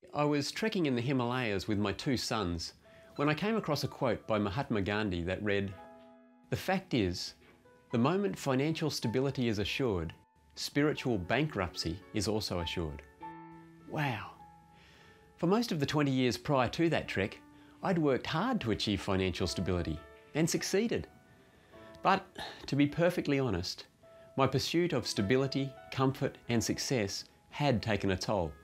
I was trekking in the Himalayas with my two sons when I came across a quote by Mahatma Gandhi that read, "The fact is, the moment financial stability is assured, spiritual bankruptcy is also assured." Wow. For most of the 20 years prior to that trek, I'd worked hard to achieve financial stability and succeeded. But to be perfectly honest, my pursuit of stability, comfort and success had taken a toll.